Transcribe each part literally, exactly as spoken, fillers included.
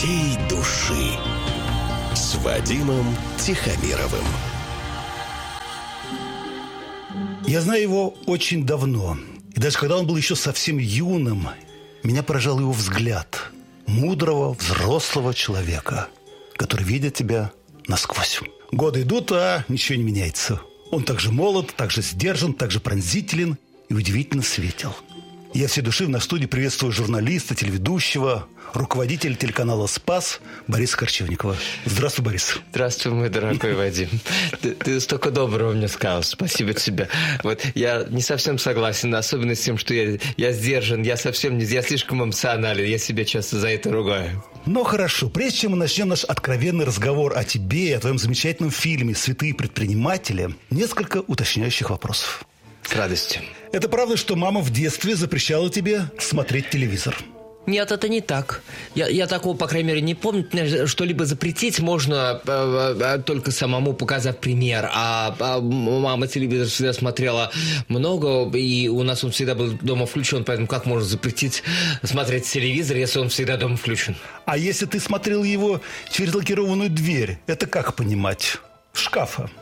всей души с Вадимом Тихомировым. Я знаю его очень давно. И даже когда он был еще совсем юным, меня поражал его взгляд мудрого, взрослого человека, который видит тебя насквозь. Годы идут, а ничего не меняется. Он также молод, также сдержан, также пронзителен и удивительно светел. Я всей души в нашей студии приветствую журналиста, телеведущего, руководителя телеканала «Спас» Бориса Корчевникова. Здравствуй, Борис. Здравствуй, мой дорогой Вадим. Ты, ты столько доброго мне сказал. Спасибо тебе. Вот я не совсем согласен, особенно с тем, что я, я сдержан, я совсем не... Я слишком эмоционален, я себя часто за это ругаю. Ну, хорошо. Прежде чем мы начнем наш откровенный разговор о тебе и о твоем замечательном фильме «Святые предприниматели», несколько уточняющих вопросов. С радостью. Это правда, что мама в детстве запрещала тебе смотреть телевизор? Нет, это не так. Я, я такого, по крайней мере, не помню. Что-либо запретить можно э, э, только самому, показав пример. А, а мама телевизор всегда смотрела много, и у нас он всегда был дома включен. Поэтому как можно запретить смотреть телевизор, если он всегда дома включен? А если ты смотрел его через лакированную дверь, это как понимать? Шкафа.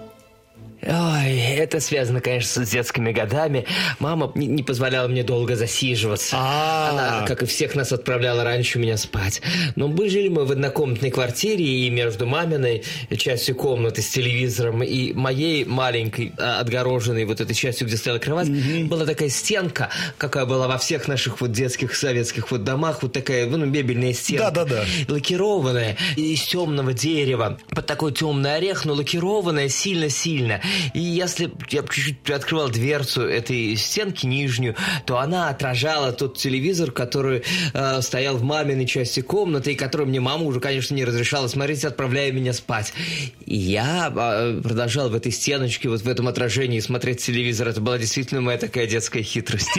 Ой, это связано, конечно, с детскими годами. Мама не, не позволяла мне долго засиживаться. А-а-а. Она, как и всех нас, отправляла раньше меня спать. Но мы жили мы в однокомнатной квартире, и между маминой частью комнаты с телевизором и моей маленькой, отгороженной вот этой частью, где стояла кровать, mm-hmm. была такая стенка, какая была во всех наших вот детских советских вот домах, вот такая, ну, мебельная стенка. Да-да-да. Лакированная, из темного дерева, под такой темный орех, но лакированная сильно-сильно. И если я чуть-чуть приоткрывал дверцу этой стенки нижнюю, то она отражала тот телевизор, который э, стоял в маминой части комнаты, и который мне мама уже, конечно, не разрешала смотреть, отправляя меня спать. И я э, продолжал в этой стеночке, вот в этом отражении смотреть телевизор. Это была действительно моя такая детская хитрость.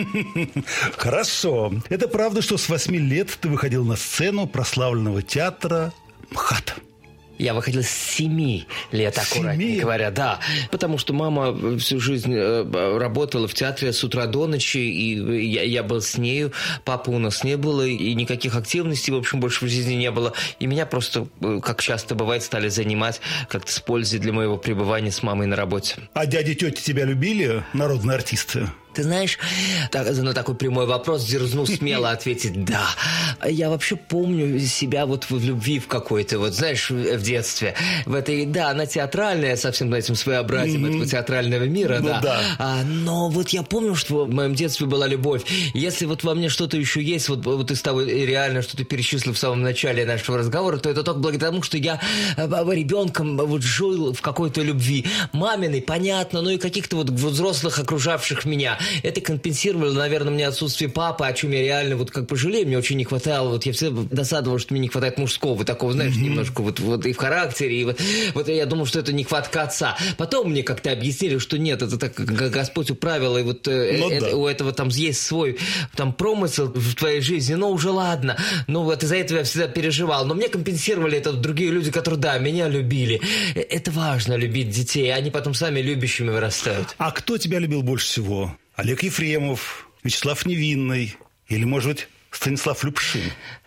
Хорошо. Это правда, что с восьми лет ты выходил на сцену прославленного театра МХАТ? Я выходил с семи лет, аккуратнее семи? говоря, да. Потому что мама всю жизнь работала в театре с утра до ночи, и я, я был с нею, папы у нас не было, и никаких активностей, в общем, больше в жизни не было. И меня просто, как часто бывает, стали занимать как-то с пользой для моего пребывания с мамой на работе. А дяди и тети тебя любили, народные артисты? Ты знаешь, так, на такой прямой вопрос дерзну смело ответить «да». Я вообще помню себя вот в любви в какой-то, вот знаешь, в детстве. В этой, да, она театральная, совсем этим своеобразием mm-hmm. этого театрального мира, ну, да. да. А, но вот я помню, что в моем детстве была любовь. Если вот во мне что-то еще есть, вот, вот из того реально, что ты перечислил в самом начале нашего разговора, то это только благодаря тому, что я ребенком вот жил в какой-то любви. Маминой, понятно, но и каких-то вот взрослых, окружавших меня. Это компенсировало, наверное, мне отсутствие папы, о чем я реально вот как пожалею. Мне очень не хватало, вот я всегда досадовал, что мне не хватает мужского, такого, знаешь, mm-hmm. немножко вот, вот и в характере, и вот, вот я думал, что это нехватка отца. Потом мне как-то объяснили, что нет, это так, как Господь управил, и вот э, это, да. у этого там есть свой там промысел в твоей жизни, но уже ладно. Ну вот из-за этого я всегда переживал. Но мне компенсировали это другие люди, которые, да, меня любили. Это важно, любить детей, они потом сами любящими вырастают. А кто тебя любил больше всего? Олег Ефремов, Вячеслав Невинный или, может быть, Станислав Любшин?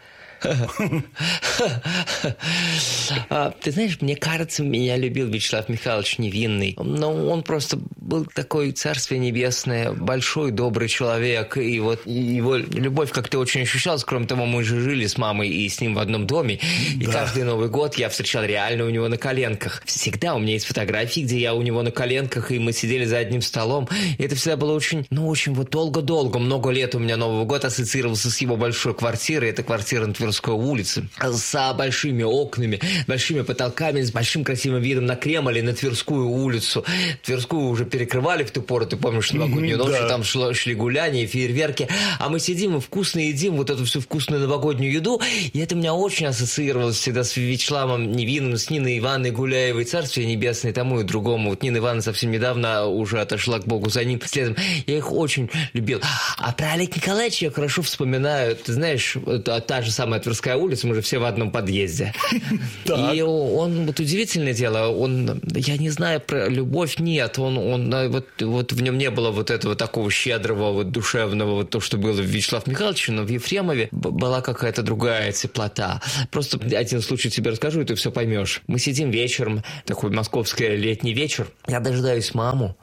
Ты знаешь, мне кажется, меня любил Вячеслав Михайлович Невинный. Но он просто был такой царствие небесное, большой, добрый человек. И вот его любовь как-то очень ощущалась. Кроме того, мы же жили с мамой и с ним в одном доме. И да. каждый Новый год я встречал реально у него на коленках. Всегда у меня есть фотографии, где я у него на коленках, и мы сидели за одним столом. И это всегда было очень, ну, очень вот долго-долго. Много лет у меня Новый год ассоциировался с его большой квартирой. Это квартира на Тверской улице. С большими окнами, большими потолками, с большим красивым видом на Кремль и на Тверскую улицу. Тверскую уже перекрывали в ту пору, ты помнишь, новогоднюю ночь, да. там шло, шли гуляния, фейерверки. А мы сидим и вкусно едим вот эту всю вкусную новогоднюю еду. И это меня очень ассоциировалось всегда с Вячеславом Невинным, с Ниной Ивановной Гуляевой, царствие небесное, тому и другому. Вот Нина Ивановна совсем недавно уже отошла к Богу за ним следом. Я их очень любил. А про Олега Николаевича я хорошо вспоминаю. Ты знаешь, та, та же самая самая Тверская улица, мы же все в одном подъезде. И он, вот удивительное дело, он, я не знаю, про любовь нет, он, он вот, вот в нем не было вот этого такого щедрого, вот душевного, вот то, что было в Вячеславе Михайловиче, но в Ефремове была какая-то другая теплота. Просто один случай тебе расскажу, и ты все поймешь. Мы сидим вечером, такой московский летний вечер, я дожидаюсь маму,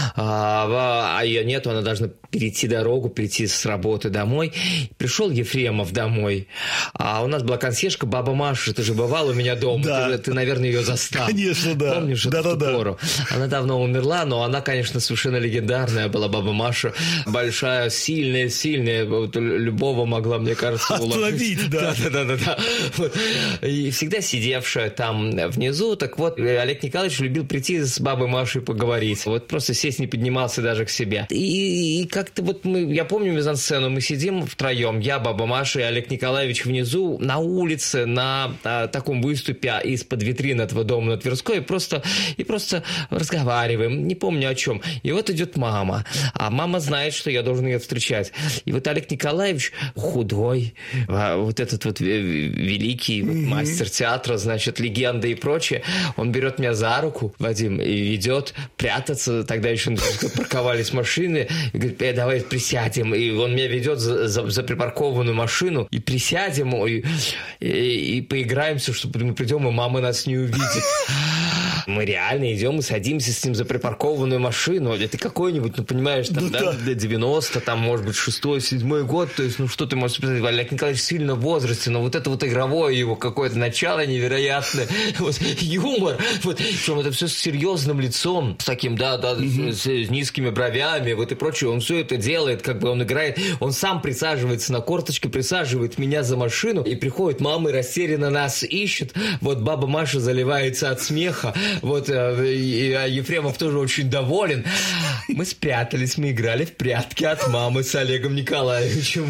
а, а ее нету, она должна перейти дорогу, перейти с работы домой. Пришел Ефремов домой, а у нас была консьержка баба Маша, ты же бывал у меня дома, да. ты, ты, наверное, ее застал. Конечно, да. Помнишь да, эту да, пору? Да. Она давно умерла, но она, конечно, совершенно легендарная была баба Маша, большая, сильная, сильная, вот, любого могла, мне кажется, остановить, уложить. да. Да, да, да, да. Вот. И всегда сидевшая там внизу, так вот, Олег Николаевич любил прийти с бабой Машей поговорить, вот просто сесть не поднимался даже к себе. И, и как-то вот мы, я помню мизансцену, мы сидим втроем, я, баба Маша и Олег Николаевич внизу, на улице, на а, таком выступе из-под витрины этого дома на Тверской, и просто, и просто разговариваем, не помню о чем. И вот идет мама, а мама знает, что я должен ее встречать. И вот Олег Николаевич худой, вот этот вот великий вот мастер театра, значит, легенда и прочее, он берет меня за руку, Вадим, и ведет прятаться, тогда еще парковались машины, и говорит, э, давай присядем, и он меня ведет за, за, за припаркованную машину, и присядем, и, и, и поиграемся, чтобы мы придем, и мама нас не увидит. Мы реально идем и садимся с ним за припаркованную машину. Это какой-нибудь, ну, понимаешь, там, ну, да, да. девяносто, там, может быть, шестой, седьмой год. То есть, ну, что ты можешь сказать? Олег Николаевич сильно в возрасте, но вот это вот игровое его какое-то начало невероятное. Вот, юмор. Вот, причем это все с серьезным лицом, с таким, да, да, mm-hmm. с, с низкими бровями, вот и прочее. Он все это делает, как бы он играет. Он сам присаживается на корточке, присаживает меня за машину, и приходит мама и растерянно нас ищет. Вот баба Маша заливается от смеха. Вот, и Ефремов тоже очень доволен. Мы спрятались, мы играли в прятки от мамы с Олегом Николаевичем.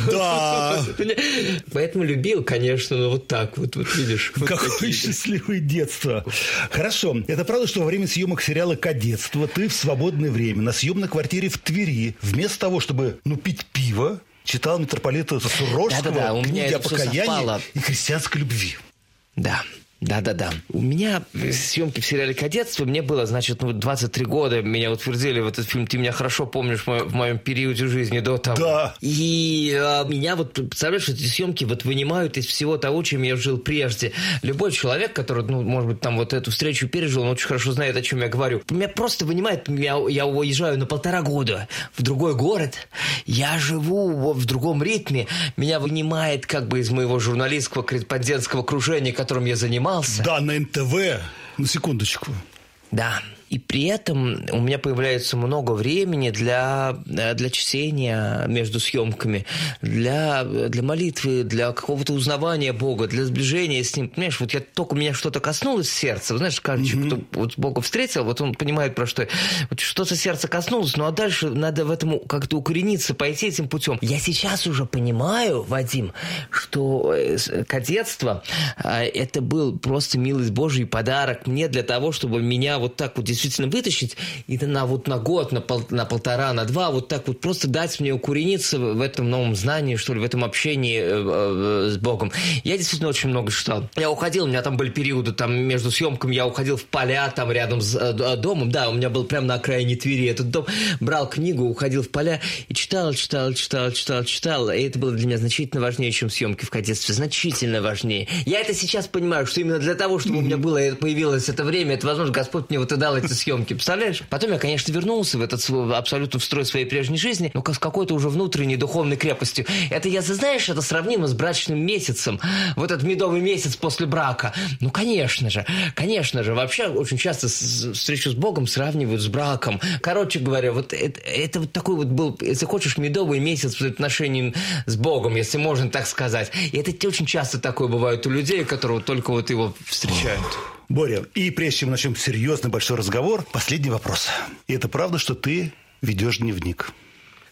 Да. Поэтому любил, конечно, но вот так вот, вот видишь. Вот какое такие. Счастливое детство. Хорошо. Это правда, что во время съемок сериала «Кадетство» ты в свободное время на съемной квартире в Твери вместо того, чтобы, ну, пить пиво, читал митрополита Суровского, да, да, да. книги о покаянии и христианской любви. Да. Да-да-да. У меня съемки в сериале «Кадетство», мне было, значит, ну, двадцать три года, меня утвердили в этот фильм, ты меня хорошо помнишь в моем, в моем периоде жизни до того. Да. И а, меня вот, представляешь, эти съемки вот вынимают из всего того, чем я жил прежде. Любой человек, который, ну, может быть, там вот эту встречу пережил, он очень хорошо знает, о чем я говорю. Меня просто вынимает, я, я уезжаю на полтора года в другой город, я живу в другом ритме, меня вынимает как бы из моего журналистского корреспондентского окружения, которым я занимался. Да, на эн тэ вэ. На секундочку. Да. И при этом у меня появляется много времени для, для чтения между съемками, для, для молитвы, для какого-то узнавания Бога, для сближения с Ним. Понимаешь, вот я только у меня что-то коснулось сердца. Знаешь, каждый человек, mm-hmm. кто вот Бога встретил, вот он понимает, про что. Вот что-то сердце коснулось, ну а дальше надо в этом как-то укорениться, пойти этим путем. Я сейчас уже понимаю, Вадим, что кадетство – это был просто милость Божий подарок мне для того, чтобы меня вот так вот действительно вытащить и на, вот на год, на, пол, на полтора, на два, вот так вот просто дать мне укорениться в этом новом знании, что ли, в этом общении э, э, с Богом. Я действительно очень много читал. Я уходил, у меня там были периоды, там между съемками я уходил в поля, там рядом с э, домом, да, у меня был прямо на окраине Твери этот дом, брал книгу, уходил в поля и читал, читал, читал, читал, читал, и это было для меня значительно важнее, чем съемки в кадетстве, значительно важнее. Я это сейчас понимаю, что именно для того, чтобы mm-hmm. у меня было, появилось это время, это возможно, Господь мне вот и дал эти съемки, представляешь? Потом я, конечно, вернулся в этот абсолютно в строй своей прежней жизни, но с какой-то уже внутренней духовной крепостью. Это, я, знаешь, это сравнимо с брачным месяцем. Вот этот медовый месяц после брака. Ну, конечно же, конечно же. Вообще, очень часто встречу с Богом сравнивают с браком. Короче говоря, вот это, это вот такой вот был, если хочешь, медовый месяц в отношении с Богом, если можно так сказать. И это очень часто такое бывает у людей, которые только вот его встречают. Боря, и прежде чем мы начнем серьезный большой разговор, последний вопрос. И это правда, что ты ведешь дневник?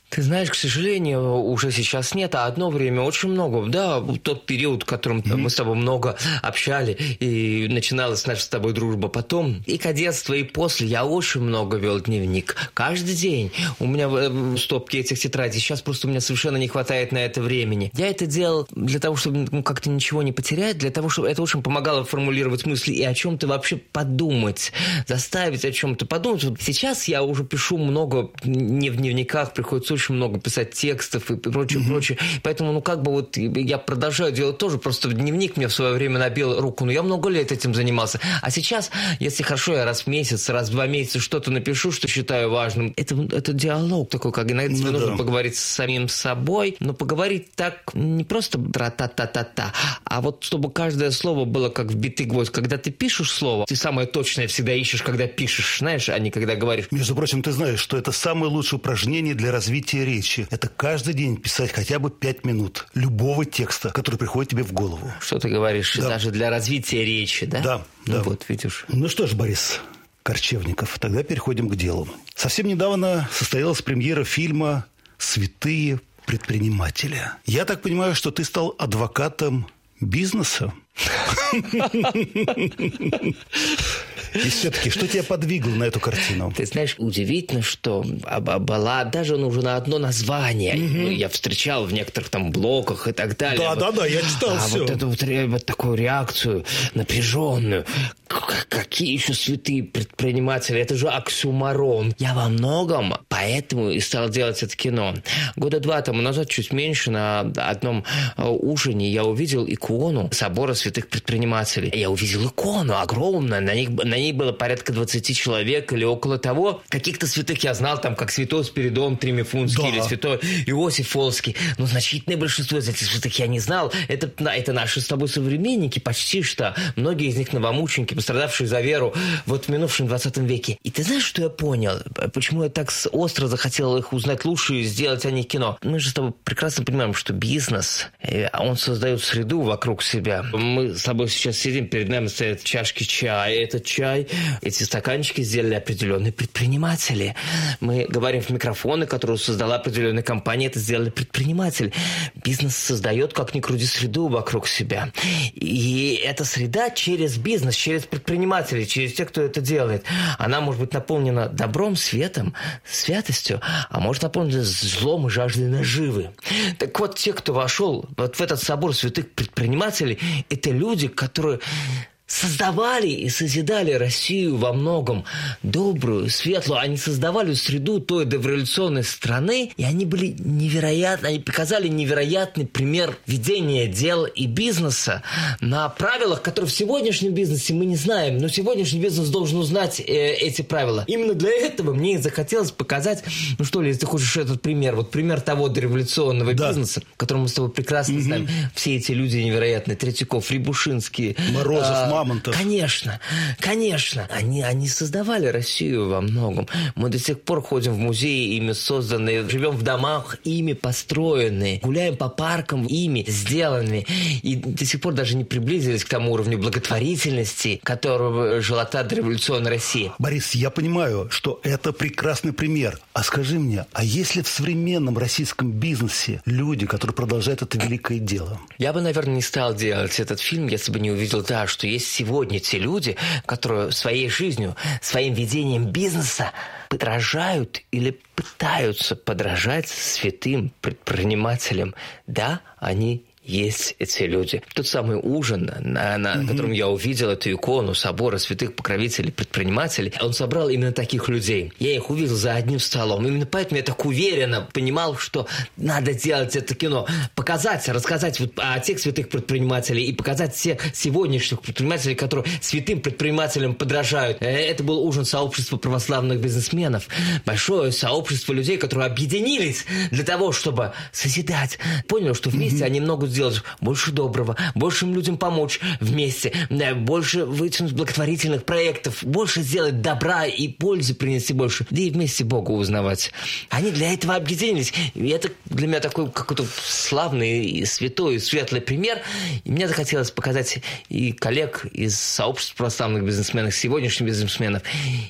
Ты знаешь, к сожалению, уже сейчас нет, а одно время очень много. Да, тот период, в котором mm-hmm. мы с тобой много общали, и начиналась наша с тобой дружба. Потом и кадетство, и после я очень много вел дневник. Каждый день у меня в стопке этих тетрадей. Сейчас просто у меня совершенно не хватает на это времени. Я это делал для того, чтобы ну, как-то ничего не потерять, для того, чтобы это очень помогало формулировать мысли и о чем-то вообще подумать, заставить о чем-то подумать. Вот сейчас я уже пишу много не в дневниках, приходится очень много писать текстов и прочее, mm-hmm. прочее. Поэтому, ну, как бы вот я продолжаю делать тоже, просто в дневник мне в свое время набил руку, но я много лет этим занимался. А сейчас, если хорошо, я раз в месяц, раз в два месяца что-то напишу, что считаю важным. Это, это диалог такой, как иногда тебе ну, нужно да. поговорить с самим собой, но поговорить так не просто тра-та-та-та-та, а вот чтобы каждое слово было как вбитый гвоздь. Когда ты пишешь слово, ты самое точное всегда ищешь, когда пишешь, знаешь, а не когда говоришь. Между прочим, ты знаешь, что это самое лучшее упражнение для развития речи. Это каждый день писать хотя бы пять минут любого текста, который приходит тебе в голову. Что ты говоришь? Да. Даже для развития речи, да? Да. Ну да. вот, видишь. Ну что ж, Борис Корчевников, тогда переходим к делу. Совсем недавно состоялась премьера фильма «Святые предприниматели». Я так понимаю, что ты стал адвокатом бизнеса? И все-таки, что тебя подвигло на эту картину? Ты знаешь, удивительно, что была даже уже на одно название. Mm-hmm. Я встречал в некоторых там блогах и так далее. Да-да-да, вот, я читал а все. Вот эту вот, вот такую реакцию напряженную. Какие еще святые предприниматели? Это же оксюморон. Я во многом поэтому и стал делать это кино. Года два тому назад, чуть меньше, на одном ужине я увидел икону собора святых предпринимателей. Я увидел икону огромную. На них, на ней было порядка двадцати человек или около того. Каких-то святых я знал, там, как святой Спиридон Тримифунский, да. или святой Иосиф Волжский. Но значительное большинство из этих святых я не знал. Это, это наши с тобой современники почти что. Многие из них новомученики, пострадавшие за веру вот в минувшем двадцатом веке. И ты знаешь, что я понял? Почему я так остро захотел их узнать лучше и сделать о них кино? Мы же с тобой прекрасно понимаем, что бизнес, он создает среду вокруг себя. Мы с тобой сейчас сидим, перед нами стоят чашки чая. Этот чай, эти стаканчики сделали определенные предприниматели. Мы говорим в микрофоны, которые создала определенная компания, это сделали предприниматели. Бизнес создает, как ни крути, среду вокруг себя. И эта среда через бизнес, через предпринимателей, через тех, кто это делает, она может быть наполнена добром, светом, святостью, а может наполнена злом и жаждой наживы. Так вот, те, кто вошел вот в этот собор святых предпринимателей, это люди, которые создавали и созидали Россию во многом добрую, светлую. Они создавали среду той дореволюционной страны, и они были невероятны, они показали невероятный пример ведения дел и бизнеса на правилах, которые в сегодняшнем бизнесе мы не знаем, но сегодняшний бизнес должен узнать э, эти правила. Именно для этого мне и захотелось показать, ну что ли, если ты хочешь этот пример, вот пример того дореволюционного да. бизнеса, который мы с тобой прекрасно mm-hmm. знаем. Все эти люди невероятные, Третьяков, Рябушинский, Морозов, а, Мамонтов. Конечно, конечно. Они, они создавали Россию во многом. Мы до сих пор ходим в музеи, ими созданные, живем в домах, ими построенные, гуляем по паркам, ими сделанные. И до сих пор даже не приблизились к тому уровню благотворительности, которого жила та дореволюционная Россия. Борис, я понимаю, что это прекрасный пример. А скажи мне, а есть ли в современном российском бизнесе люди, которые продолжают это великое дело? Я бы, наверное, не стал делать этот фильм, если бы не увидел, да, что есть сегодня те люди, которые своей жизнью, своим ведением бизнеса подражают или пытаются подражать святым предпринимателям. Да, они есть эти люди. Тот самый ужин, на, на mm-hmm. котором я увидел эту икону собора святых покровителей предпринимателей, он собрал именно таких людей. Я их увидел за одним столом. Именно поэтому я так уверенно понимал, что надо делать это кино. Показать, рассказать вот о тех святых предпринимателей и показать всех сегодняшних предпринимателей, которые святым предпринимателям подражают. Это был ужин сообщества православных бизнесменов. Большое сообщество людей, которые объединились для того, чтобы созидать. Понял, что вместе mm-hmm. они много сделать больше доброго, большим людям помочь вместе, больше вытянуть благотворительных проектов, больше сделать добра и пользы принести больше, да и вместе Бога узнавать. Они для этого объединились. И это для меня такой какой-то славный, и святой, и светлый пример. И мне захотелось показать и коллег из сообщества православных бизнесменов, сегодняшних бизнесменов, и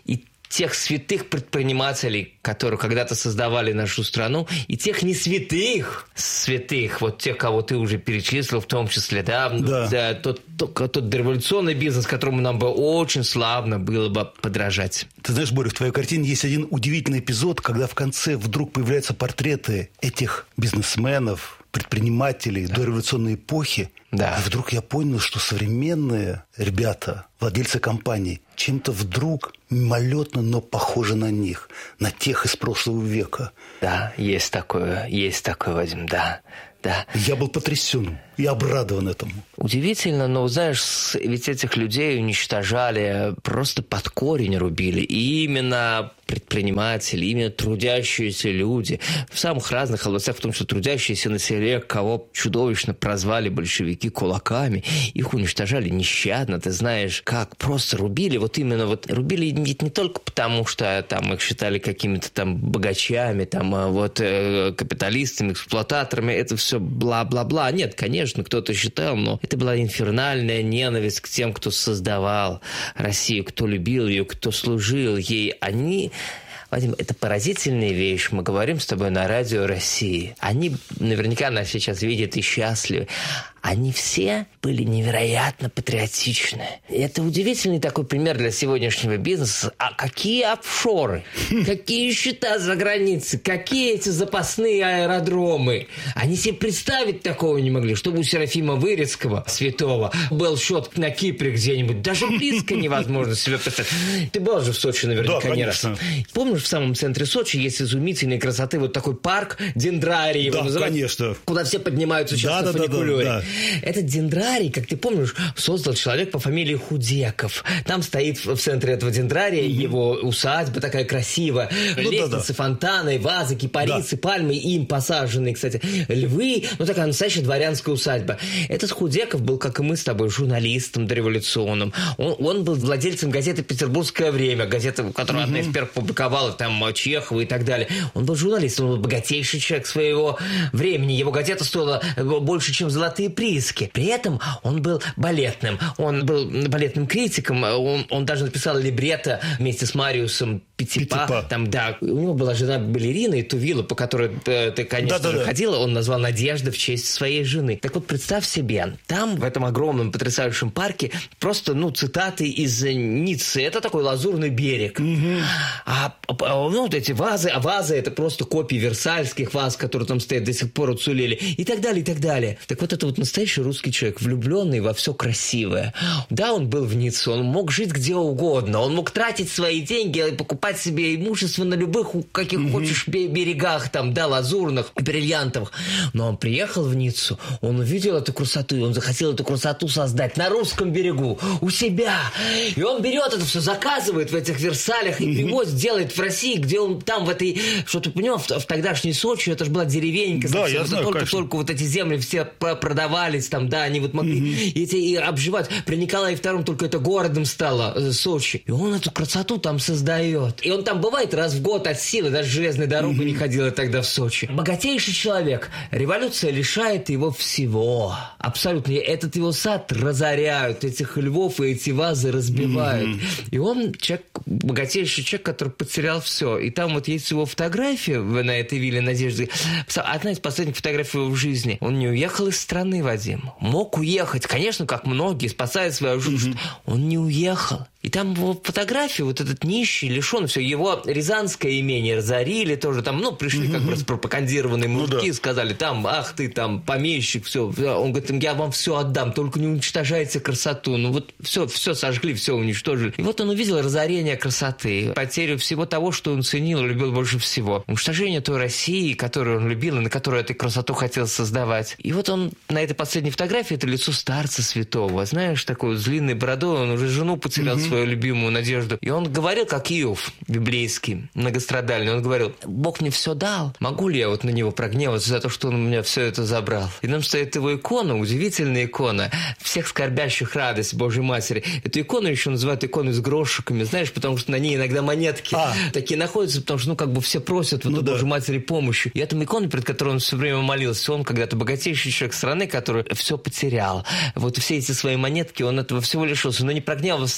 тех святых предпринимателей, которые когда-то создавали нашу страну, и тех не святых, святых, вот тех, кого ты уже перечислил, в том числе, да, да. да тот, тот, тот революционный бизнес, которому нам бы очень славно было бы подражать. Ты знаешь, Боря, в твоей картине есть один удивительный эпизод, когда в конце вдруг появляются портреты этих бизнесменов, предпринимателей да. дореволюционной эпохи. Да. И вдруг я понял, что современные ребята, владельцы компаний, чем-то вдруг мимолетно, но похожи на них, на тех из прошлого века. Да, есть такое, есть такое, Вадим, да. Да. Я был потрясен и обрадован этому. Удивительно, но, знаешь, ведь этих людей уничтожали, просто под корень рубили. И именно предприниматели, именно трудящиеся люди в самых разных областях, в том числе трудящиеся население, кого чудовищно прозвали большевики кулаками, их уничтожали нещадно, ты знаешь, как просто рубили, вот именно вот рубили ведь не только потому, что там их считали какими-то там богачами, там вот капиталистами, эксплуататорами, это все бла-бла-бла. Нет, конечно, кто-то считал, но это была инфернальная ненависть к тем, кто создавал Россию, кто любил ее, кто служил ей. Они... Вадим, это поразительная вещь. Мы говорим с тобой на радио России. Они наверняка нас сейчас видят и счастливы. Они все были невероятно патриотичны. И это удивительный такой пример для сегодняшнего бизнеса. А какие офшоры? Какие счета за границей? Какие эти запасные аэродромы? Они себе представить такого не могли, чтобы у Серафима Вырицкого, святого, был счет на Кипре где-нибудь. Даже близко невозможно себе представить. Ты был же в Сочи наверняка да, не раз. Помнишь, в самом центре Сочи есть изумительной красоты вот такой парк Дендрарий. Да, конечно. Куда все поднимаются сейчас да, на да, фуникулёре. Да, да, да. Этот дендрарий, как ты помнишь, создал человек по фамилии Худеков. Там стоит в центре этого дендрария mm-hmm. его усадьба такая красивая. Ну, лестницы, да, да. фонтаны, вазы, кипарисы, да. пальмы, им посаженные, кстати, львы. Ну, такая настоящая дворянская усадьба. Этот Худеков был, как и мы с тобой, журналистом дореволюционным. Он, он был владельцем газеты «Петербургское время», газеты, которую mm-hmm. одна из первых публиковала, там, Чехова и так далее. Он был журналистом, он был богатейший человек своего времени. Его газета стоила больше, чем золотые прииски. При этом он был балетным. Он был балетным критиком. Он, он даже написал либретто вместе с Мариусом Петипа. Петипа. Там, да, у него была жена балерина, и ту виллу, по которой э, ты, конечно да, да, же, да. ходила, он назвал «Надежда» в честь своей жены. Так вот, представь себе, там, в этом огромном потрясающем парке, просто, ну, цитаты из Ниццы. Это такой лазурный берег. Mm-hmm. А, а, ну, вот эти вазы, а вазы это просто копии версальских ваз, которые там стоят до сих пор уцелели, и так далее, и так далее. Так вот, это вот настоящий русский человек, влюбленный во все красивое. Да, он был в Ницце, он мог жить где угодно, он мог тратить свои деньги и покупать себе имущество на любых, каких mm-hmm. хочешь, берегах, там, да, лазурных, бриллиантовых. Но он приехал в Ниццу, он увидел эту красоту, и он захотел эту красоту создать на русском берегу, у себя. И он берет это все, заказывает в этих Версалях и mm-hmm. привозит, делает в России, где он там, в этой, что ты понял, в, в тогдашней Сочи, это же была деревенька. Да, совсем, я знаю, только, конечно. только вот эти земли все продавались там, да, они вот могли mm-hmm. эти, и обживать. При Николае Втором только это городом стало, э, Сочи. И он эту красоту там создает. И он там бывает раз в год от силы, даже железной дорогой mm-hmm. не ходила тогда в Сочи. Богатейший человек. Революция лишает его всего. Абсолютно. Этот его сад разоряют, этих львов и эти вазы разбивают. Mm-hmm. И он человек, богатейший человек, который потерял все. И там вот есть его фотография на этой вилле Надежды. Одна из последних фотографий его в жизни. Он не уехал из страны, Вадим. Мог уехать. Конечно, как многие, спасая свою жизнь. Mm-hmm. Он не уехал. И там его фотографии, вот этот нищий, лишен, все, его рязанское имение разорили тоже, там, ну, пришли mm-hmm. как бы пропагандированные мужики, ну, да. сказали, там, ах ты, там, помещик, все. Он говорит, я вам все отдам, только не уничтожайте красоту. Ну, вот все, все сожгли, все уничтожили. И вот он увидел разорение красоты, потерю всего того, что он ценил, любил больше всего. Уничтожение той России, которую он любил, и на которую эту красоту хотел создавать. И вот он на этой последней фотографии, это лицо старца святого, знаешь, такой с длинной бородой, он уже жену потерял, mm-hmm. свою любимую Надежду. И он говорил, как Иов библейский, многострадальный, он говорил, Бог мне все дал, могу ли я вот на него прогневаться за то, что он у меня все это забрал? И нам стоит его икона, удивительная икона, всех скорбящих радость Божьей Матери. Эту икону еще называют иконой с грошиками, знаешь, потому что на ней иногда монетки а. такие находятся, потому что, ну, как бы все просят вот ну, да. Божьей Матери помощи. И эту икону, перед которой он все время молился, он когда-то богатейший человек страны, который все потерял. Вот все эти свои монетки, он этого всего лишился, но не прогневался на Бога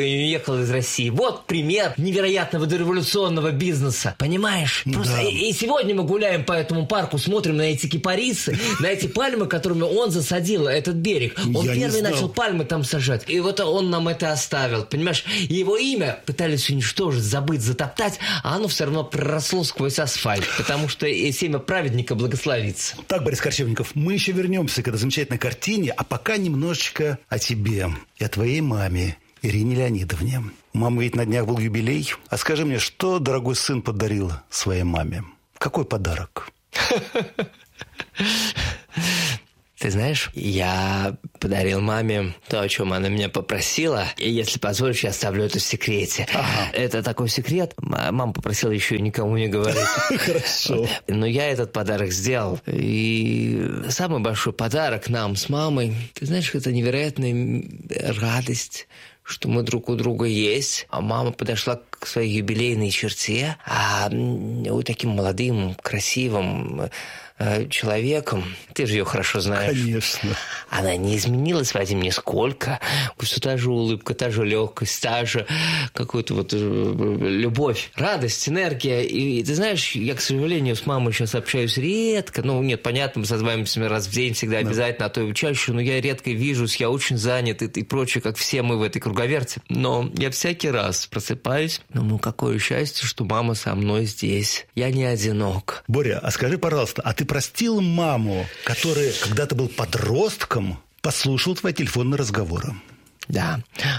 бы и уехал из России. Вот пример невероятного дореволюционного бизнеса. Понимаешь? Просто да. и, и сегодня мы гуляем по этому парку, смотрим на эти кипарисы, на эти пальмы, которыми он засадил этот берег. Он Я первый начал пальмы там сажать. И вот он нам это оставил. Понимаешь? И его имя пытались уничтожить, забыть, затоптать, а оно все равно проросло сквозь асфальт, потому что семя праведника благословится. Так, Борис Корчевников, мы еще вернемся к этой замечательной картине, а пока немножечко о тебе и о твоей маме Ирине Леонидовне. У мамы ведь на днях был юбилей. А скажи мне, что дорогой сын подарил своей маме? Какой подарок? Ты знаешь, я подарил маме то, о чем она меня попросила. И если позволишь, я оставлю это в секрете. Ага. Это такой секрет. Мама попросила еще никому не говорить. Хорошо. Но я этот подарок сделал. И самый большой подарок нам с мамой, ты знаешь, это невероятная радость, что мы друг у друга есть. А мама подошла к своей юбилейной черте, а вот таким молодым, красивым человеком, ты же ее хорошо знаешь. Конечно. Она не изменилась, Вадим, нисколько. Все та же улыбка, та же легкость, та же какая-то вот любовь, радость, энергия. И, и ты знаешь, я, к сожалению, с мамой сейчас общаюсь редко. Ну, нет, понятно, мы созваниваемся раз в день, всегда да. обязательно, а то и чаще, но я редко вижусь, я очень занят и, и прочее, как все мы в этой круговерте. Но я всякий раз просыпаюсь, ну, какое счастье, что мама со мной здесь. Я не одинок. Боря, а скажи, пожалуйста, а ты простил маму, которая, когда ты был подростком, послушал твои телефонные разговоры? Да.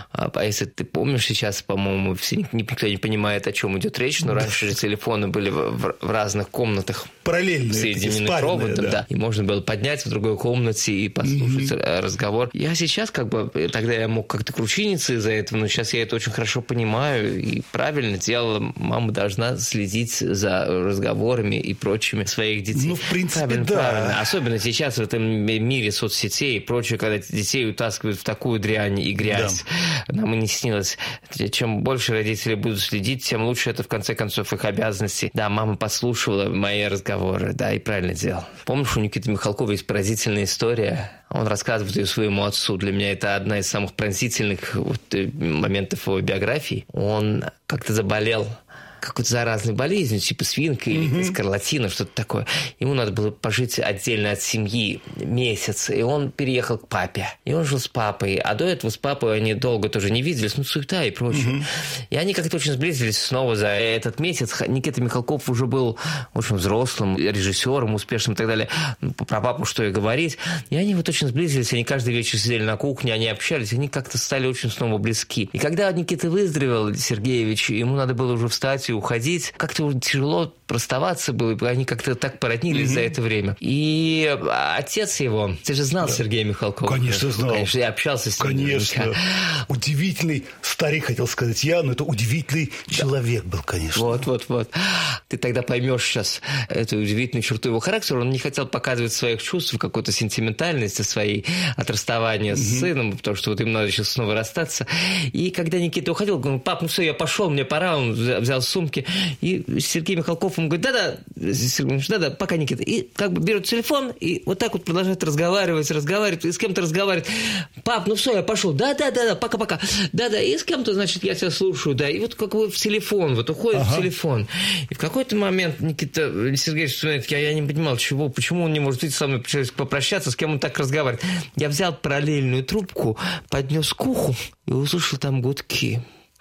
А если ты помнишь, сейчас, по-моему, все, никто не понимает, о чем идет речь, но да. раньше же телефоны были в, в разных комнатах. Параллельные. Соединены проводом, да. да. И можно было поднять в другой комнате и послушать mm-hmm. разговор. Я сейчас как бы, тогда я мог как-то кручиниться из-за этого, но сейчас я это очень хорошо понимаю и правильно делала. Мама должна следить за разговорами и прочими своих детей. Ну, в принципе, правильно, да. Правильно. Особенно сейчас в этом мире соцсетей и прочее, когда детей утаскивают в такую дрянь и грязь. Да. Нам и не снилось. Чем больше родители будут следить, тем лучше это, в конце концов, их обязанности. Да, мама послушала мои разговоры, да, и правильно делала. Помнишь, у Никиты Михалкова есть поразительная история? Он рассказывает ее своему отцу. Для меня это одна из самых пронзительных вот, моментов его биографии. Он как-то заболел какой-то заразной болезнью, типа свинка или mm-hmm. скарлатина, что-то такое. Ему надо было пожить отдельно от семьи месяц, и он переехал к папе. И он жил с папой. А до этого с папой они долго тоже не виделись, ну, суета и прочее. Mm-hmm. И они как-то очень сблизились снова за этот месяц. Никита Михалков уже был очень взрослым режиссером, успешным и так далее. Ну, про папу что и говорить. И они вот очень сблизились, они каждый вечер сидели на кухне, они общались, они как-то стали очень снова близки. И когда Никита выздоровел, Сергеевич, ему надо было уже встать и уходить. Как-то тяжело расставаться было, и они как-то так породнились mm-hmm. за это время. И отец его, ты же знал да. Сергея Михалкова? Конечно, знал. Конечно, я общался с ним. Конечно. Удивительный старик, хотел сказать я, но это удивительный да. человек был, конечно. Вот, вот, вот. Ты тогда поймешь сейчас эту удивительную черту его характера. Он не хотел показывать своих чувств, какой-то сентиментальности своей от расставания mm-hmm. с сыном, потому что вот им надо сейчас снова расстаться. И когда Никита уходил, говорил: пап, ну все, я пошел, мне пора. Он взял сумку. И Сергей Михалков ему говорит: да-да, Сергей, да-да, пока, Никита. И как бы берет телефон и вот так вот продолжает разговаривать, разговаривать, и с кем-то разговаривает. Пап, ну все, я пошел. Да-да-да, пока-пока. Да-да, и с кем-то, значит, я тебя слушаю, да. И вот как бы в телефон, вот уходит ага. в телефон. И в какой-то момент Никита Сергеевич вспоминает: я, я не понимал, чего, почему он не может идти со мной попрощаться, с кем он так разговаривает. Я взял параллельную трубку, поднес к уху и услышал там гудки.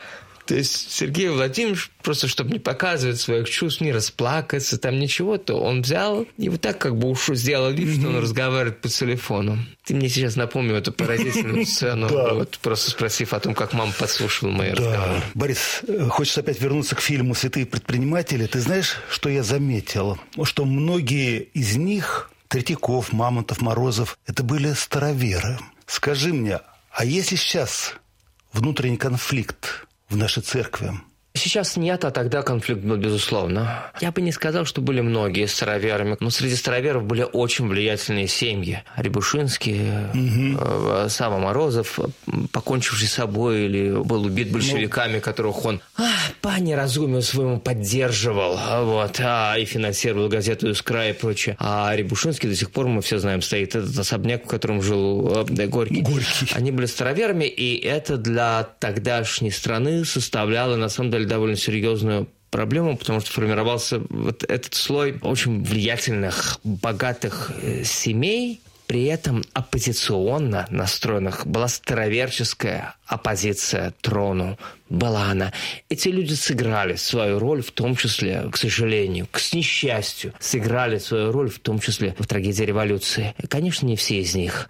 То есть Сергей Владимирович, просто чтобы не показывать своих чувств, не расплакаться, там ничего, то он взял и вот так как бы ушел, сделал вид, mm-hmm. что он разговаривает по телефону. Ты мне сейчас напомнил эту поразительную сцену, вот, просто спросив о том, как мама подслушала мои разговоры. Борис, хочется опять вернуться к фильму «Святые предприниматели». Ты знаешь, что я заметил? Что многие из них, Третьяков, Мамонтов, Морозов, это были староверы. Скажи мне, а если сейчас внутренний конфликт в нашей церкви? сейчас нет, а тогда конфликт был, безусловно. Я бы не сказал, что были многие староверами, но среди староверов были очень влиятельные семьи. Рябушинский, угу. Сава Морозов, покончивший с собой или был убит большевиками, которых он а, по неразумию своему поддерживал, вот, а, и финансировал газету «Искра» и прочее. А Рябушинский до сих пор, мы все знаем, стоит этот особняк, в котором жил да, Горький. Горький. Они были староверами, и это для тогдашней страны составляло, на самом деле, довольно серьезную проблему, потому что формировался вот этот слой очень влиятельных, богатых семей, при этом оппозиционно настроенных. Была староверческая оппозиция трону. Была она. Эти люди сыграли свою роль, в том числе, к сожалению, к несчастью, сыграли свою роль, в том числе, в трагедии революции. Конечно, не все из них,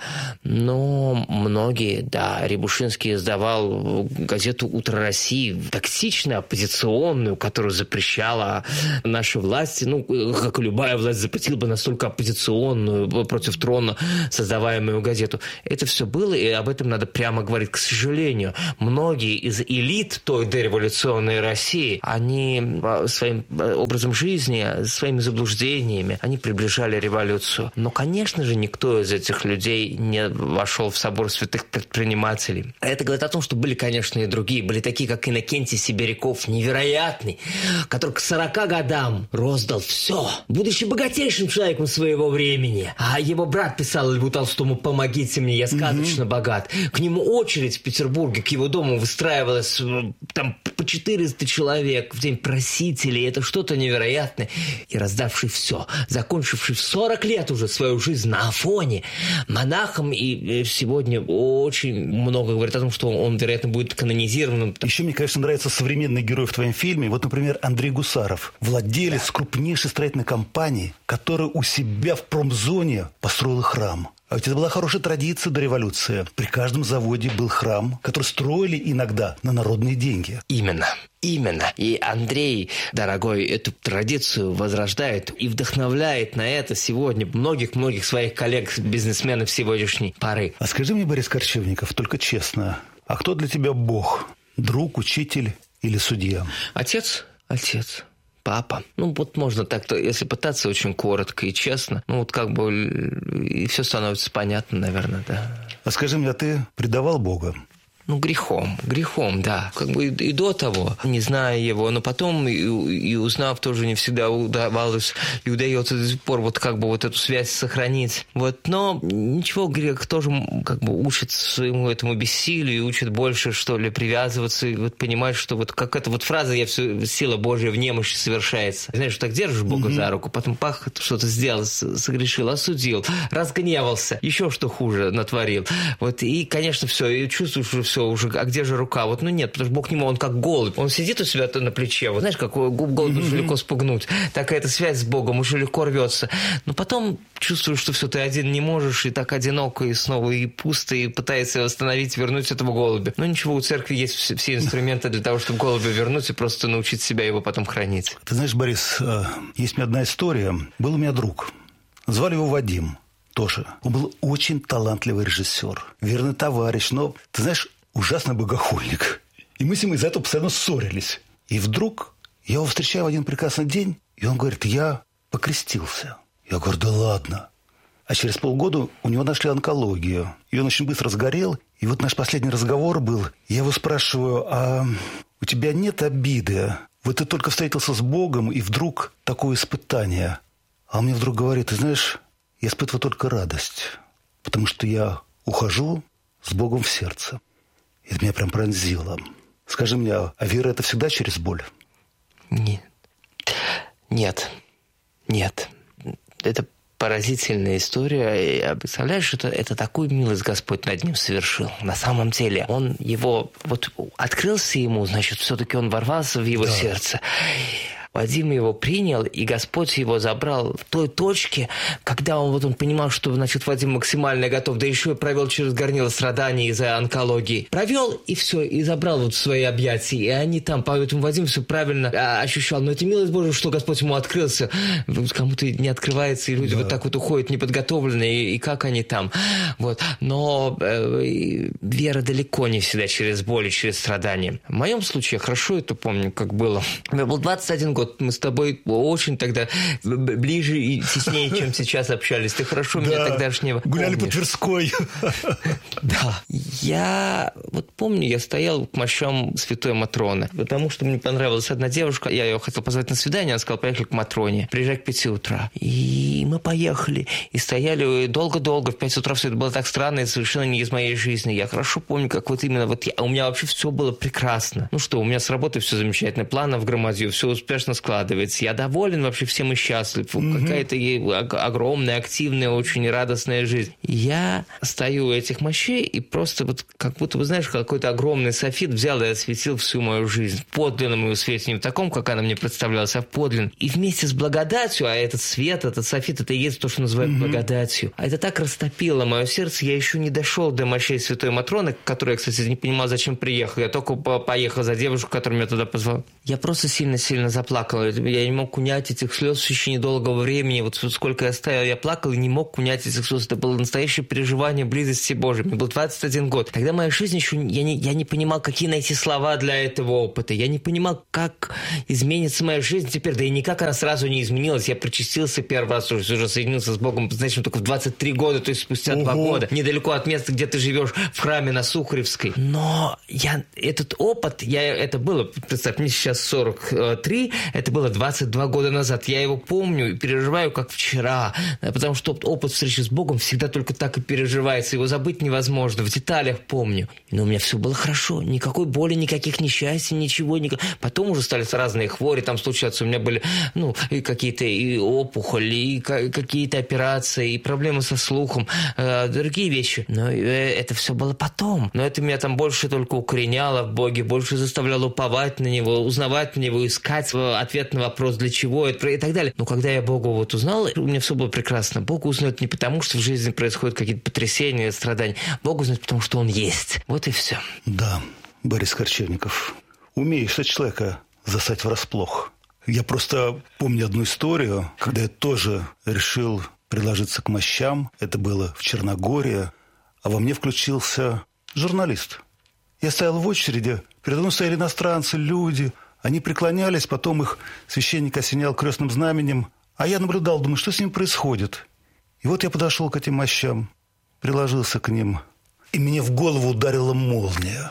но многие, да. Рябушинский издавал газету «Утро России», токсично оппозиционную, которую запрещала наши власти. Ну, как и любая власть запретила бы настолько оппозиционную против трона создаваемую газету. Это все было, и об этом надо прямо говорить. К сожалению, многие из элит той дореволюционной России, они своим образом жизни, своими заблуждениями, они приближали революцию. Но, конечно же, никто из этих людей не вошел в собор святых предпринимателей. Это говорит о том, что были, конечно, и другие. Были такие, как Иннокентий Сибиряков, невероятный, который к сорока годам роздал все, будучи богатейшим человеком своего времени. А его брат писал Льву Толстому: «Помогите мне, я сказочно mm-hmm. богат». К нему очередь в Петербурге, к его дому выстраивалась там по четыреста человек в день просителей. Это что-то невероятное. И раздавший все, закончивший в сорок лет уже свою жизнь на Афоне, монахом, и сегодня очень много говорит о том, что он, вероятно, будет канонизирован. Еще мне, конечно, нравится современный герой в твоем фильме. Вот, например, Андрей Гусаров, владелец крупнейшей строительной компании, который у себя в промзоне построил храм. А ведь это была хорошая традиция до революции. При каждом заводе был храм, который строили иногда на народные деньги. Именно. Именно. И Андрей, дорогой, эту традицию возрождает и вдохновляет на это сегодня многих-многих своих коллег-бизнесменов сегодняшней поры. А скажи мне, Борис Корчевников, только честно, а кто для тебя Бог? Друг, учитель или судья? Отец. Отец. Папа. Ну, вот можно так-то, если пытаться очень коротко и честно, ну, вот как бы и все становится понятно, наверное, да. А скажи мне, а ты предавал Бога? Ну, грехом, грехом, да. Как бы и, и до того, не зная его, но потом и, и узнав, тоже не всегда удавалось и удается до сих пор вот как бы вот эту связь сохранить. Вот, но ничего, грех тоже как бы учит своему этому бессилию, учит больше, что ли, привязываться и вот понимать, что вот как эта вот фраза «я все, сила Божья в немощи совершается». Знаешь, что так держишь Бога mm-hmm. за руку, потом пах, что-то сделал, согрешил, осудил, разгневался, еще что хуже натворил. Вот, и, конечно, все, и чувствуешь уже все уже, а где же рука? Вот, ну нет, потому что Бог не он как голубь. Он сидит у себя на плече, вот знаешь, как голубь mm-hmm. легко спугнуть. Такая эта связь с Богом уже легко рвется. Но потом чувствуешь, что все, ты один не можешь, и так одиноко, и снова и пусто, и пытается восстановить, вернуть этого голубя. Но ничего, у церкви есть все, все инструменты для того, чтобы голубя вернуть и просто научить себя его потом хранить. Ты знаешь, Борис, есть у меня одна история. Был у меня друг. Звали его Вадим тоже. Он был очень талантливый режиссер, верный товарищ, но, ты знаешь, ужасный богохульник. И мы с ним из-за этого постоянно ссорились. И вдруг я его встречаю в один прекрасный день, и он говорит: я покрестился. Я говорю: да ладно. А через полгода у него нашли онкологию. И он очень быстро сгорел. И вот наш последний разговор был. Я его спрашиваю: а у тебя нет обиды? Вот ты только встретился с Богом, и вдруг такое испытание. А он мне вдруг говорит: ты знаешь, я испытываю только радость. Потому что я ухожу с Богом в сердце. Это меня прям пронзило. Скажи мне, а вера – это всегда через боль? Нет. Нет. Нет. Это поразительная история. Я представляешь, это, это такую милость Господь над ним совершил. На самом деле, он его... Вот открылся ему, значит, все-таки он ворвался в его да. сердце. Вадим его принял, и Господь его забрал в той точке, когда он, вот он понимал, что, значит, Вадим максимально готов, да еще и провел через горнило страданий из-за онкологии. Провел, и все, и забрал вот в свои объятия, и они там, поэтому Вадим все правильно а, ощущал. Но это милость Божия, что Господь ему открылся. Кому-то не открывается, и люди да. вот так вот уходят неподготовленные, и, и как они там. Вот. Но э, вера далеко не всегда через боль и через страдания. В моем случае, я хорошо это помню, как было. Мне был двадцать один год, мы с тобой очень тогда ближе и теснее, чем сейчас общались. Ты хорошо да. меня тогдашнего гуляли помнишь. По Тверской. Да. Я вот помню, я стоял к мощам Святой Матроны, потому что мне понравилась одна девушка, я ее хотел позвать на свидание, она сказала, поехали к Матроне, приезжай к пяти утра. И мы поехали, и стояли долго-долго, в пять утра все это было так странно и совершенно не из моей жизни. Я хорошо помню, как вот именно вот я, у меня вообще все было прекрасно. Ну что, у меня с работой все замечательно, планов громадью, все успешно складывается, я доволен вообще всем и счастлив, mm-hmm. какая-то огромная, активная, очень радостная жизнь. Я стою у этих мощей и просто вот как будто, вы знаешь, какой-то огромный софит взял и осветил всю мою жизнь. В подлинном ее свете, не в таком, как она мне представлялась, а в подлинном. И вместе с благодатью, а этот свет, этот софит, это и есть то, что называют mm-hmm. благодатью. А это так растопило мое сердце, я еще не дошел до мощей Святой Матроны, которую я, кстати, не понимал, зачем приехал. Я только поехал за девушку, которая меня туда позвала. Я просто сильно-сильно заплакал. Я не мог унять этих слез в течение долгого времени. Вот сколько я стоял, я плакал и не мог унять этих слез. Это было настоящее переживание близости Божией. Мне был двадцать один год. Тогда моя жизнь еще... Я не, я не понимал, какие найти слова для этого опыта. Я не понимал, как изменится моя жизнь теперь. Да и никак она сразу не изменилась. Я причастился первый раз, уже, уже соединился с Богом, значит, только в двадцать три года, то есть спустя два года. Недалеко от места, где ты живешь, в храме на Сухаревской. Но я... Этот опыт, я, это было... Представь, мне сейчас сорок три, это было двадцать два года назад. Я его помню и переживаю, как вчера. Потому что опыт встречи с Богом всегда только так и переживается. Его забыть невозможно. В деталях помню. Но у меня все было хорошо. Никакой боли, никаких несчастий, ничего. Никак... Потом уже стали разные хвори там случаться. У меня были ну, и какие-то и опухоли, и какие-то операции, и проблемы со слухом, э, другие вещи. Но это все было потом. Но это меня там больше только укореняло в Боге, больше заставляло уповать на Него, узнавать на Него, искать ответ на вопрос, для чего это и так далее. Но когда я Бога вот узнал, у меня все было прекрасно. Бог узнает не потому, что в жизни происходят какие-то потрясения, страдания. Бог узнает, потому что Он есть. Вот и все. Да, Борис Корчевников, умеешь от человека застать врасплох. Я просто помню одну историю, когда я тоже решил приложиться к мощам. Это было в Черногории, а во мне включился журналист. Я стоял в очереди, передо мной стояли иностранцы, люди. Они преклонялись, потом их священник осенял крестным знаменем. А я наблюдал, думаю, что с ним происходит. И вот я подошел к этим мощам, приложился к ним, и мне в голову ударила молния.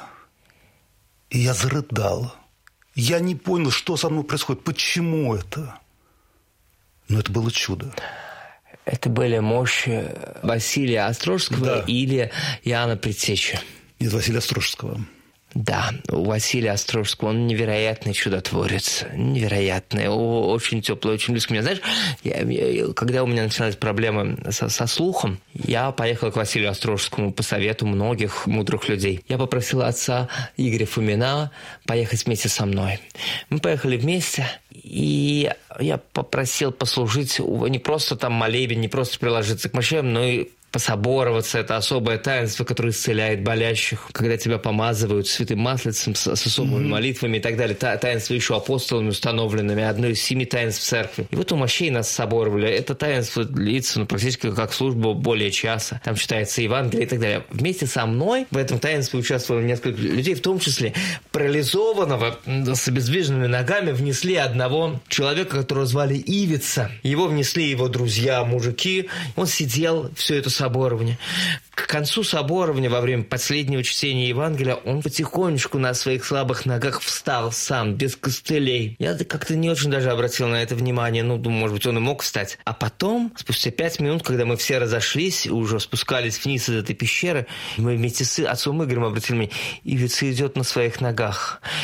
И я зарыдал. Я не понял, что со мной происходит, почему это. Но это было чудо. Это были мощи Василия Острожского да. или Иоанна Предтечи? Нет, Василия Острожского. Да, у Василия Острожского он невероятный чудотворец. Невероятный, очень теплый, очень близкий. Меня, знаешь, я, я, когда у меня начинались проблемы со, со слухом, я поехал к Василию Острожскому по совету многих мудрых людей. Я попросил отца Игоря Фомина поехать вместе со мной. Мы поехали вместе, и я попросил послужить, не просто там молебен, не просто приложиться к мощам, но и пособороваться. Это особое таинство, которое исцеляет болящих. Когда тебя помазывают святым маслицем с, с особыми mm-hmm. молитвами и так далее. Та, таинство еще апостолами установленными. Одно из семи таинств церкви. И вот у мощей нас соборовали. Это таинство длится ну, практически как служба более часа. Там читается Евангелие и так далее. Вместе со мной в этом таинстве участвовали несколько людей, в том числе парализованного с обездвиженными ногами внесли одного человека, которого звали Ивица. Его внесли его друзья, мужики. Он сидел все это соборование. К концу соборования, во время последнего чтения Евангелия, он потихонечку на своих слабых ногах встал сам, без костылей. Я как-то не очень даже обратил на это внимание. Ну, думаю, может быть, он и мог встать. А потом, спустя пять минут, когда мы все разошлись и уже спускались вниз из этой пещеры, мы вместе с отцом Игорем обратили внимание, Ивица идет на своих ногах.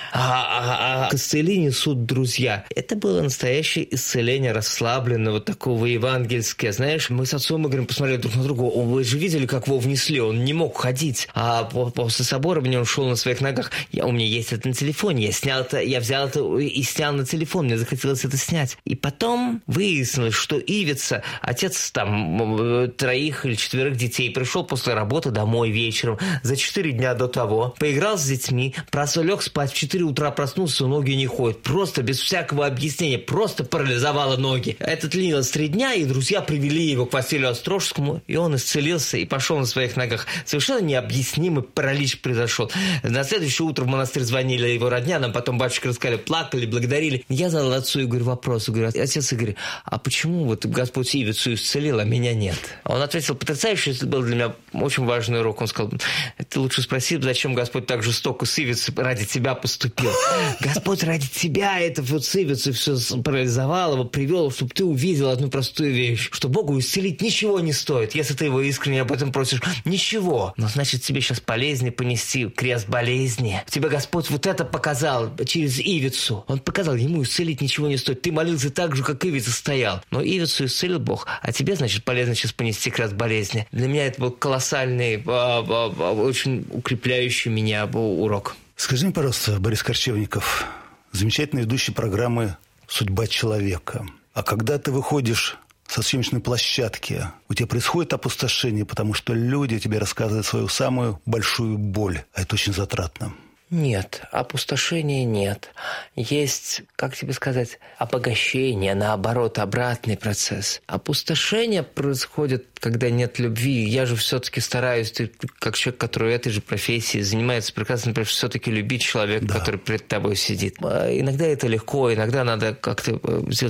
а, а, а костыли несут друзья. Это было настоящее исцеление расслабленного, такого евангельское. Знаешь, мы с отцом Игорем посмотрели друг на друга. Вы же видели, как его внесли? Он не мог ходить. А после собора мне он шел на своих ногах. Я, у меня есть это на телефоне. Я снял это, я взял это и снял на телефон. Мне захотелось это снять. И потом выяснилось, что Ивица, отец там троих или четверых детей, пришел после работы домой вечером за четыре дня до того, поиграл с детьми, просто лег спать, в четыре утра проснулся, ноги не ходят. Просто без всякого объяснения, просто парализовало ноги. Это длилось три дня, и друзья привели его к Василию Острожскому, и он исцелился и пошел на своих ногах. Совершенно необъяснимый паралич произошел. На следующее утро в монастырь звонили его родня, нам потом батюшка рассказали, плакали, благодарили. Я задал отцу Игорю вопрос, говорю, отец Игорь, а почему вот Господь Ивицу исцелил, а меня нет? Он ответил, потрясающе, это был для меня очень важный урок. Он сказал, ты лучше спроси, зачем Господь так жестоко с Ивицей ради тебя поступил. Господь ради тебя это вот с Ивицей все парализовал, его привел, чтобы ты увидел одну простую вещь, что Богу исцелить ничего не стоит, если ты его искренне об этом просишь. Ничего. Но значит, тебе сейчас полезнее понести крест болезни. Тебе Господь вот это показал через Ивицу. Он показал, ему исцелить ничего не стоит. Ты молился так же, как Ивица стоял. Но Ивицу исцелил Бог, а тебе, значит, полезно сейчас понести крест болезни. Для меня это был колоссальный, а, а, а, очень укрепляющий меня урок. Скажи мне, пожалуйста, Борис Корчевников, замечательный ведущий программы «Судьба человека». А когда ты выходишь со съемочной площадки, у тебя происходит опустошение, потому что люди тебе рассказывают свою самую большую боль, а это очень затратно. Нет, опустошения нет. Есть, как тебе сказать, обогащение, наоборот, обратный процесс. Опустошение происходит, когда нет любви. Я же все-таки стараюсь, ты, как человек, который этой же профессией занимается, прекрасно, например, все-таки любить человека, да, который перед тобой сидит. Иногда это легко, иногда надо как-то сделать